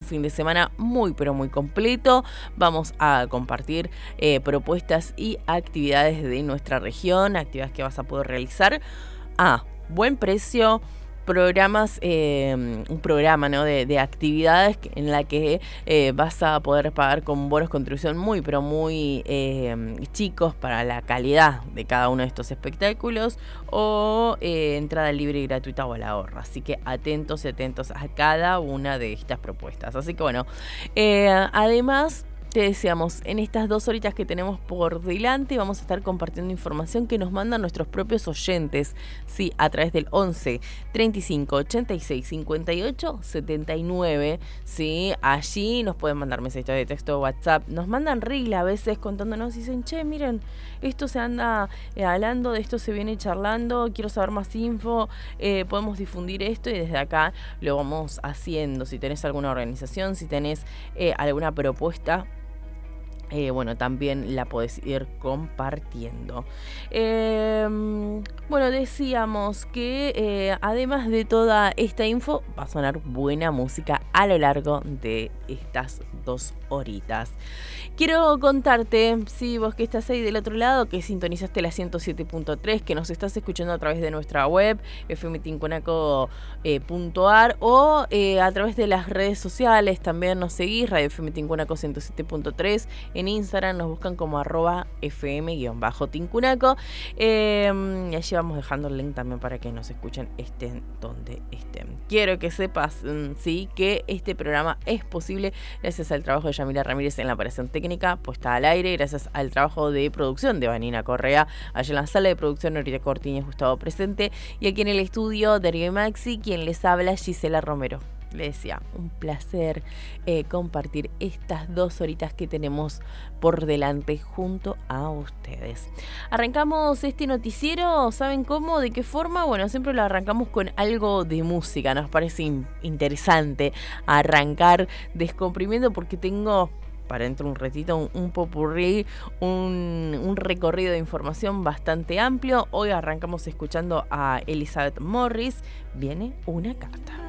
fin de semana muy pero muy completo. Vamos a compartir propuestas y actividades de nuestra región, actividades que vas a poder realizar a buen precio. Programas, un programa, ¿no? de actividades en la que vas a poder pagar con bonos contribución muy pero muy chicos para la calidad de cada uno de estos espectáculos, o entrada libre y gratuita o al ahorro. Así que atentos y atentos a cada una de estas propuestas. Así que bueno, además te deseamos, en estas 2 horitas que tenemos por delante, vamos a estar compartiendo información que nos mandan nuestros propios oyentes, sí, a través del 11 35 86 58 79, sí, allí nos pueden mandar mensajes de texto o WhatsApp, nos mandan regla a veces contándonos, dicen, che, miren, esto se anda hablando, de esto se viene charlando, quiero saber más info, podemos difundir esto, y desde acá lo vamos haciendo. Si tenés alguna organización, si tenés alguna propuesta, bueno, también la podés ir compartiendo. Bueno, decíamos que además de toda esta info, va a sonar buena música a lo largo de estas 2 horitas. Quiero contarte, si vos que estás ahí del otro lado, que sintonizaste la 107.3, que nos estás escuchando a través de nuestra web, fmtincunaco.ar, o a través de las redes sociales, también nos seguís, Radio FM Tincunaco 107.3, en Instagram nos buscan como @fm_tincunaco, y allí vamos dejando el link también para que nos escuchen estén donde estén. Quiero que sepas, sí, que este programa es posible gracias al trabajo de Yamila Ramírez en la operación técnica puesta al aire, gracias al trabajo de producción de Vanina Correa, allá en la sala de producción Norita Cortiñas, Gustavo presente, y aquí en el estudio Darío y Maxi, quien les habla, Gisela Romero. Le decía, un placer compartir estas 2 horitas que tenemos por delante junto a ustedes. Arrancamos este noticiero, ¿saben cómo? ¿De qué forma? Bueno, siempre lo arrancamos con algo de música. Nos parece interesante arrancar descomprimiendo, porque tengo para dentro un ratito un popurrí, un recorrido de información bastante amplio. Hoy arrancamos escuchando a Elizabeth Morris. Viene una carta.